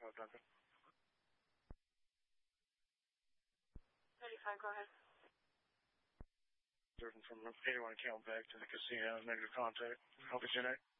Duncan. 35, go ahead. From anyone account back to the casino, negative contact. Copy, Gen 8.